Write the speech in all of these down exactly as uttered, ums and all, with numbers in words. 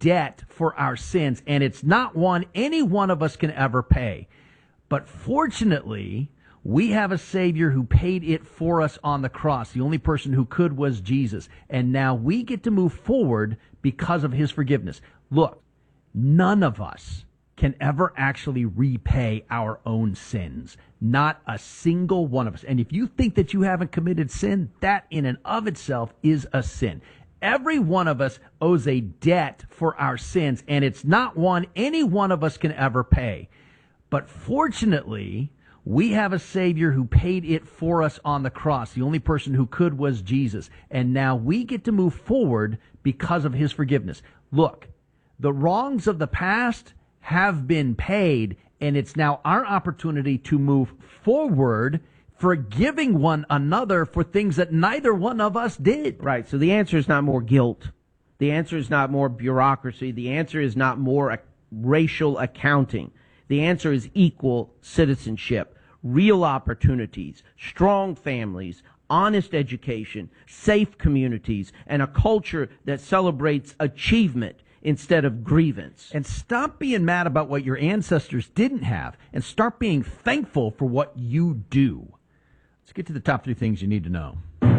debt for our sins, and it's not one any one of us can ever pay. But fortunately, we have a Savior who paid it for us on the cross. The only person who could was Jesus. And now we get to move forward because of his forgiveness. Look, none of us can ever actually repay our own sins. Not a single one of us. And if you think that you haven't committed sin, that in and of itself is a sin. Every one of us owes a debt for our sins, and it's not one any one of us can ever pay. But fortunately, we have a Savior who paid it for us on the cross. The only person who could was Jesus. And now we get to move forward because of his forgiveness. Look, the wrongs of the past have been paid, and it's now our opportunity to move forward, forgiving one another for things that neither one of us did. Right. So the answer is not more guilt. The answer is not more bureaucracy. The answer is not more uh, racial accounting. The answer is equal citizenship, real opportunities, strong families, honest education, safe communities, and a culture that celebrates achievement instead of grievance. And stop being mad about what your ancestors didn't have, and start being thankful for what you do. Let's get to the top three things you need to know.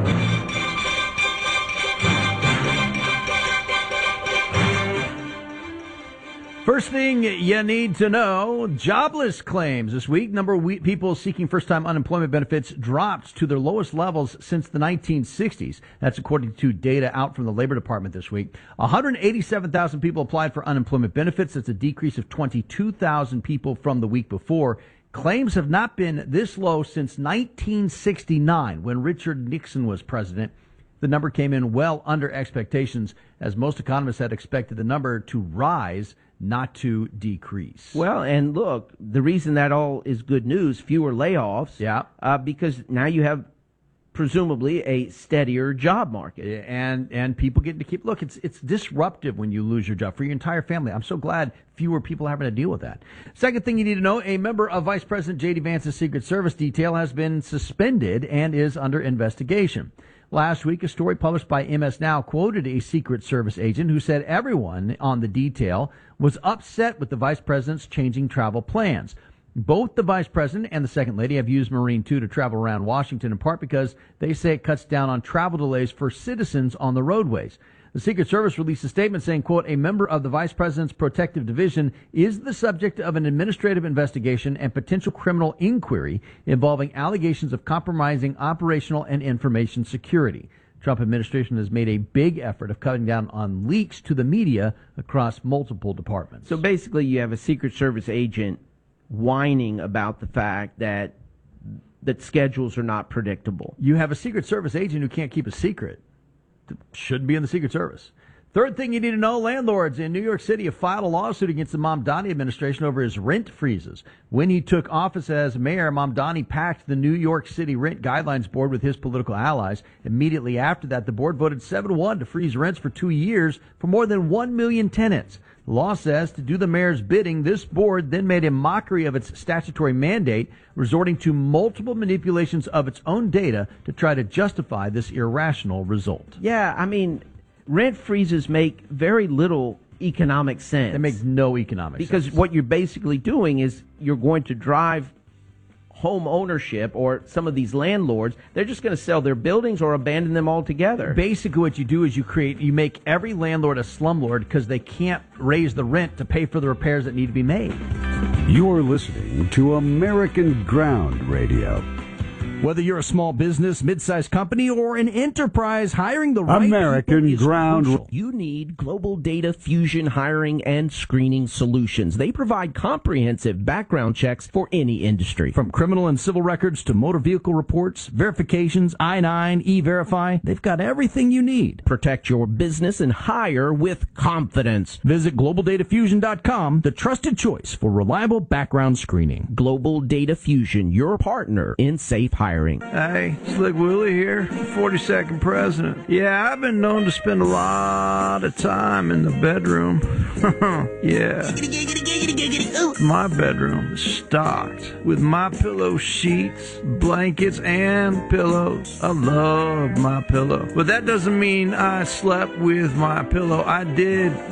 First thing you need to know, jobless claims this week. Number of people seeking first-time unemployment benefits dropped to their lowest levels since the nineteen sixties. That's according to data out from the Labor Department this week. one hundred eighty-seven thousand people applied for unemployment benefits. That's a decrease of twenty-two thousand people from the week before. Claims have not been this low since nineteen sixty-nine, when Richard Nixon was president. The number came in well under expectations, as most economists had expected the number to rise, not to decrease. Well, and look, the reason that all is good news, fewer layoffs, yeah, uh, because now you have presumably a steadier job market. And and people get to keep, look, it's it's disruptive when you lose your job for your entire family. I'm so glad fewer people are having to deal with that. Second thing you need to know, a member of Vice President J D. Vance's Secret Service detail has been suspended and is under investigation. Last week, a story published by M S Now quoted a Secret Service agent who said everyone on the detail was upset with the vice president's changing travel plans. Both the vice president and the second lady have used Marine two to travel around Washington, in part because they say it cuts down on travel delays for citizens on the roadways. The Secret Service released a statement saying, quote, a member of the Vice President's Protective Division is the subject of an administrative investigation and potential criminal inquiry involving allegations of compromising operational and information security. Trump administration has made a big effort of cutting down on leaks to the media across multiple departments. So basically you have a Secret Service agent whining about the fact that that schedules are not predictable. You have a Secret Service agent who can't keep a secret. Shouldn't be in the Secret Service. Third thing you need to know, landlords in New York City have filed a lawsuit against the Mamdani administration over his rent freezes. When he took office as mayor, Mamdani packed the New York City Rent Guidelines Board with his political allies. Immediately after that, the board voted seven to one to freeze rents for two years for more than one million tenants. The law says to do the mayor's bidding, this board then made a mockery of its statutory mandate, resorting to multiple manipulations of its own data to try to justify this irrational result. Yeah, I mean, rent freezes make very little economic sense. It makes no economic because sense. Because what you're basically doing is you're going to drive home ownership, or some of these landlords, they're just going to sell their buildings or abandon them altogether. Basically what you do is you create, you make every landlord a slumlord because they can't raise the rent to pay for the repairs that need to be made. You're listening to American Ground Radio. Whether you're a small business, mid-sized company, or an enterprise, hiring the right American people is Ground. crucial. You need Global Data Fusion hiring and screening solutions. They provide comprehensive background checks for any industry. From criminal and civil records to motor vehicle reports, verifications, I nine, E-Verify, they've got everything you need. Protect your business and hire with confidence. Visit global data fusion dot com, the trusted choice for reliable background screening. Global Data Fusion, your partner in safe hiring. Hey, Slick Willie here, forty-second president. Yeah, I've been known to spend a lot of time in the bedroom. Yeah. My bedroom is stocked with My Pillow sheets, blankets, and pillows. I love My Pillow. But that doesn't mean I slept with My Pillow. I did